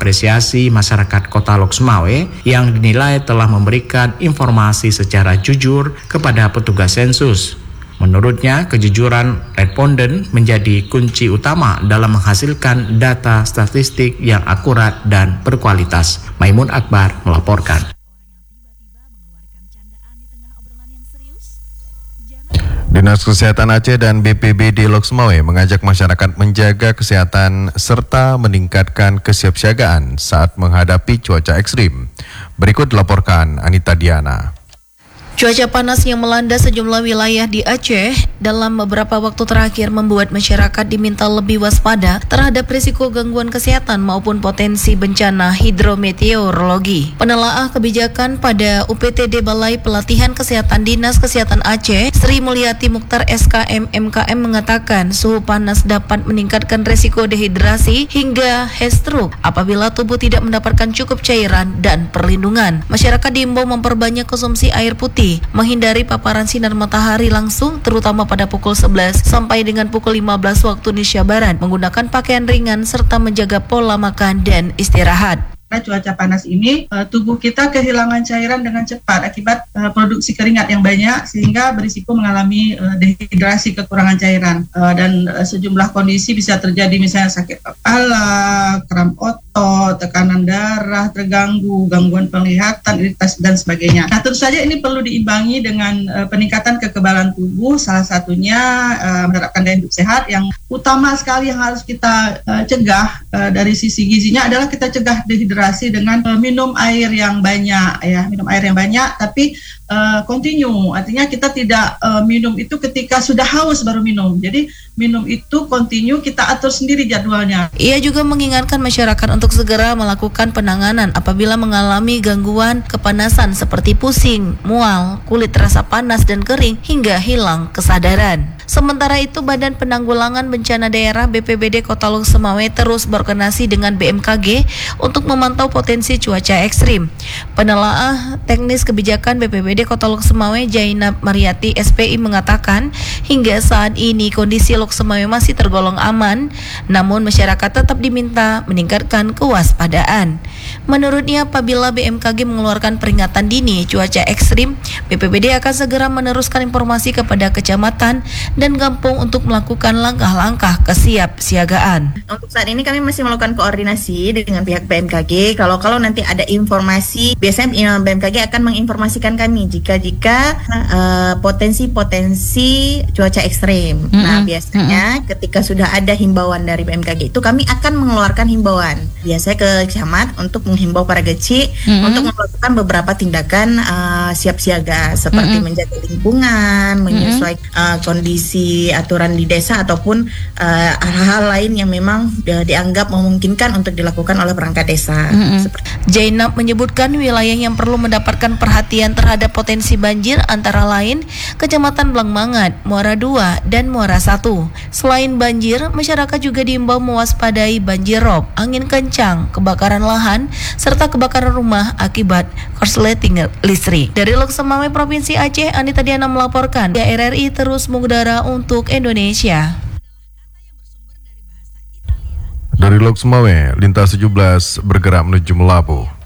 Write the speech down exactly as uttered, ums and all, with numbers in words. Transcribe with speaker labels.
Speaker 1: mengapresiasi masyarakat Kota Lok Sumawe yang dinilai telah memberikan informasi secara jujur kepada petugas sensus. Menurutnya, kejujuran responden menjadi kunci utama dalam menghasilkan data statistik yang akurat dan berkualitas. Maimun Akbar melaporkan.
Speaker 2: Dinas Kesehatan Aceh dan B P B D Lok Sumawe mengajak masyarakat menjaga kesehatan serta meningkatkan kesiapsiagaan saat menghadapi cuaca ekstrim. Berikut dilaporkan Anita Diana.
Speaker 3: Cuaca panas yang melanda sejumlah wilayah di Aceh dalam beberapa waktu terakhir membuat masyarakat diminta lebih waspada terhadap risiko gangguan kesehatan maupun potensi bencana hidrometeorologi. Penelaah kebijakan pada U P T D Balai Pelatihan Kesehatan Dinas Kesehatan Aceh, Sri Mulyati Mukhtar S K M M K M mengatakan suhu panas dapat meningkatkan risiko dehidrasi hingga heat stroke apabila tubuh tidak mendapatkan cukup cairan dan perlindungan. Masyarakat diimbau memperbanyak konsumsi air putih, menghindari paparan sinar matahari langsung terutama pada pukul sebelas sampai dengan pukul lima belas waktu Indonesia Barat, menggunakan pakaian ringan serta menjaga pola makan dan istirahat.
Speaker 4: Karena cuaca panas ini, tubuh kita kehilangan cairan dengan cepat akibat uh, produksi keringat yang banyak sehingga berisiko mengalami uh, dehidrasi, kekurangan cairan, uh, dan uh, sejumlah kondisi bisa terjadi misalnya sakit kepala, kram otot, tekanan darah terganggu, gangguan penglihatan, iritasi dan sebagainya. Nah, tentu saja ini perlu diimbangi dengan uh, peningkatan kekebalan tubuh, salah satunya uh, menerapkan gaya hidup sehat. Yang utama sekali yang harus kita uh, cegah uh, dari sisi gizinya adalah kita cegah dehidrasi dengan uh, minum air yang banyak, ya minum air yang banyak tapi uh, continue, artinya kita tidak uh, minum itu ketika sudah haus baru minum, jadi minum itu continue, kita atur sendiri jadwalnya.
Speaker 3: Ia juga mengingatkan masyarakat untuk segera melakukan penanganan apabila mengalami gangguan kepanasan seperti pusing, mual, kulit terasa panas dan kering hingga hilang kesadaran. Sementara itu, Badan Penanggulangan Bencana Daerah B P B D Kota Lok Sumawe terus berkoordinasi dengan B M K G untuk memantau potensi cuaca ekstrim. Penelaah teknis kebijakan B P B D Kota Lok Sumawe, Jainab Mariati S P I mengatakan hingga saat ini kondisi Lok Sumawe masih tergolong aman, namun masyarakat tetap diminta meningkatkan kewaspadaan. Menurutnya, apabila B M K G mengeluarkan peringatan dini cuaca ekstrim, B P B D akan segera meneruskan informasi kepada kecamatan dan kampung untuk melakukan langkah-langkah kesiapsiagaan.
Speaker 5: Untuk saat ini kami masih melakukan koordinasi dengan pihak B M K G. Kalau kalau nanti ada informasi, biasanya B M K G akan menginformasikan kami jika jika uh, potensi-potensi cuaca ekstrim. Mm-hmm. Nah, biasanya mm-hmm. ketika sudah ada himbauan dari B M K G itu kami akan mengeluarkan himbauan. Biasanya ke camat untuk menghimbau para geci mm-hmm. untuk melakukan beberapa tindakan uh, siap siaga seperti mm-hmm. menjaga lingkungan, menyesuaikan mm-hmm. uh, kondisi aturan di desa ataupun uh, hal-hal lain yang memang uh, dianggap memungkinkan untuk dilakukan oleh perangkat desa.
Speaker 3: Mm-hmm. Jainab menyebutkan wilayah yang perlu mendapatkan perhatian terhadap potensi banjir antara lain Kecamatan Blangmangat, Muara dua, dan Muara satu. Selain banjir, masyarakat juga diimbau mewaspadai banjir rob, angin kencang, kebakaran lahan, serta kebakaran rumah akibat korsleting listrik. Dari Lok Sumawe, Provinsi Aceh, Anita Diana melaporkan. R R I terus mengudara untuk Indonesia.
Speaker 2: Dari Lok Sumawe, Lintas tujuh belas bergerak menuju Melabu.